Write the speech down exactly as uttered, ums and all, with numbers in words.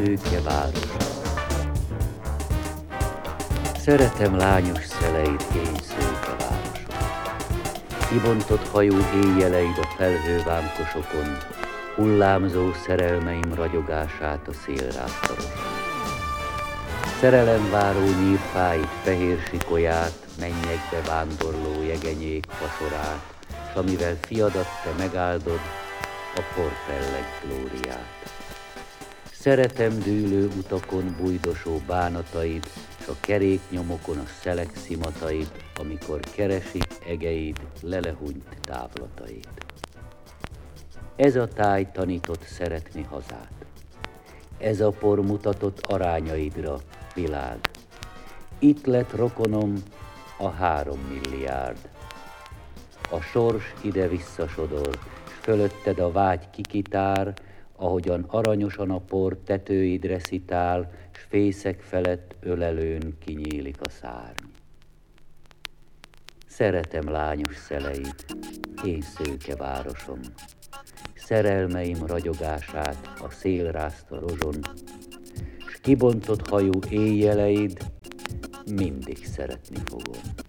Szőke városa. Szeretem lányos szeleid, én szőke városom. Kibontott hajú éjjeleid a felhővámkosokon, hullámzó szerelmeim ragyogását a szél rásztaroson. Szerelemváró nyírfáid fehér sikolyát, mennyekbe vándorló jegenyék fasorát, s amivel fiadat te megáldod, a porfelleg glóriát. Szeretem dűlő utakon bújdosó bánataid, s a keréknyomokon a szelek szimataid, amikor keresik egeid lelehunyt távlataid. Ez a táj tanított szeretni hazát, ez a por mutatott arányaidra, világ. Itt lett rokonom a három milliárd. A sors ide visszasodor, s fölötted a vágy kikitár, ahogyan aranyosan a por tetőidre szitál, s fészek felett ölelőn kinyílik a szárny. Szeretem lányos szeleid, én szőke városom, szerelmeim ragyogását a szél rázta rozson, s kibontott hajú éjjeleid mindig szeretni fogom.